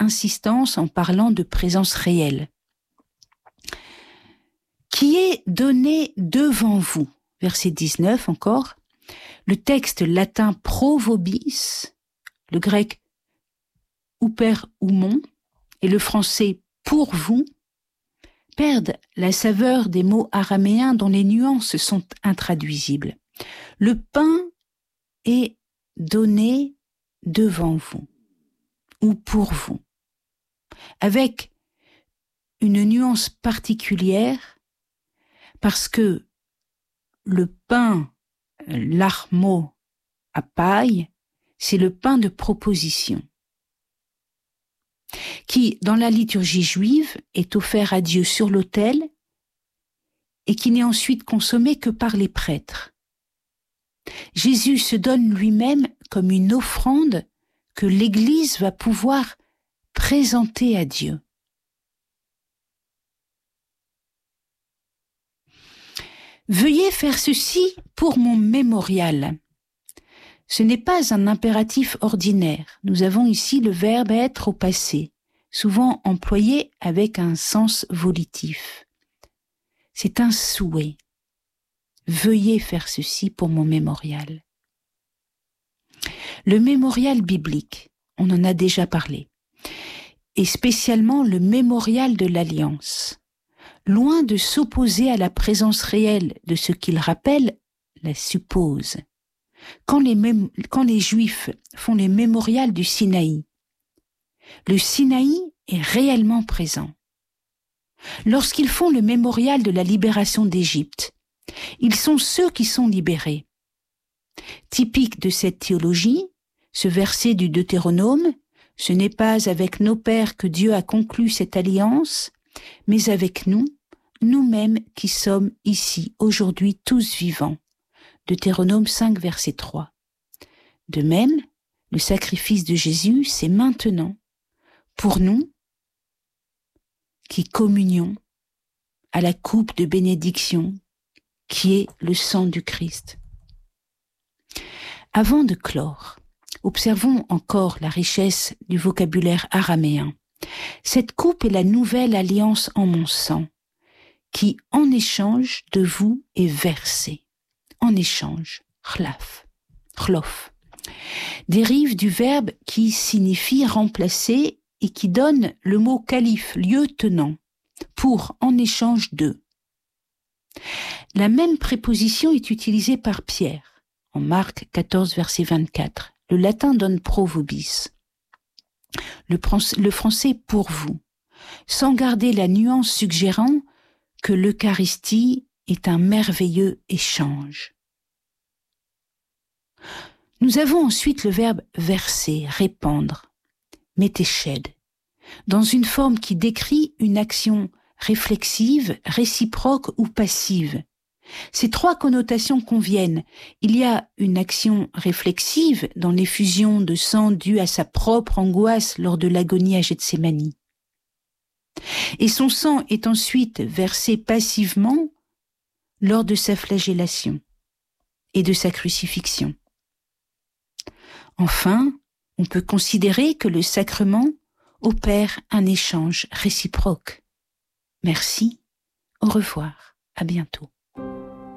insistance en parlant de présence réelle. Qui est donné devant vous, verset 19 encore, le texte latin pro vobis, le grec huper oumon et le français pour vous, perdent la saveur des mots araméens dont les nuances sont intraduisibles. Le pain est donné devant vous ou pour vous, avec une nuance particulière parce que le pain, l'armo à paille, c'est le pain de proposition qui, dans la liturgie juive, est offert à Dieu sur l'autel et qui n'est ensuite consommé que par les prêtres. Jésus se donne lui-même comme une offrande que l'Église va pouvoir présenter à Dieu. Veuillez faire ceci pour mon mémorial. Ce n'est pas un impératif ordinaire. Nous avons ici le verbe être au passé, souvent employé avec un sens volitif. C'est un souhait. Veuillez faire ceci pour mon mémorial. Le mémorial biblique, on en a déjà parlé, et spécialement le mémorial de l'Alliance. Loin de s'opposer à la présence réelle de ce qu'il rappelle, la suppose. Quand les Juifs font les mémorials du Sinaï, le Sinaï est réellement présent. Lorsqu'ils font le mémorial de la libération d'Égypte, ils sont ceux qui sont libérés. Typique de cette théologie, ce verset du Deutéronome, « Ce n'est pas avec nos pères que Dieu a conclu cette alliance, mais avec nous, nous-mêmes qui sommes ici, aujourd'hui, tous vivants. » Deutéronome 5, verset 3. De même, le sacrifice de Jésus, c'est maintenant, pour nous, qui communions à la coupe de bénédiction, qui est le sang du Christ. Avant de clore, observons encore la richesse du vocabulaire araméen. Cette coupe est la nouvelle alliance en mon sang, qui, en échange de vous, est versée. En échange, chlof, dérive du verbe qui signifie remplacer et qui donne le mot calife, lieu tenant, pour en échange de. La même préposition est utilisée par Pierre, en Marc 14, verset 24. Le latin donne pro vobis. Le français pour vous, sans garder la nuance suggérant que l'Eucharistie est un merveilleux échange. Nous avons ensuite le verbe verser, répandre, météched, dans une forme qui décrit une action réflexive, réciproque ou passive. Ces trois connotations conviennent. Il y a une action réflexive dans l'effusion de sang due à sa propre angoisse lors de l'agonie à Gethsémani. Et son sang est ensuite versé passivement lors de sa flagellation et de sa crucifixion. Enfin, on peut considérer que le sacrement opère un échange réciproque. Merci, au revoir, à bientôt.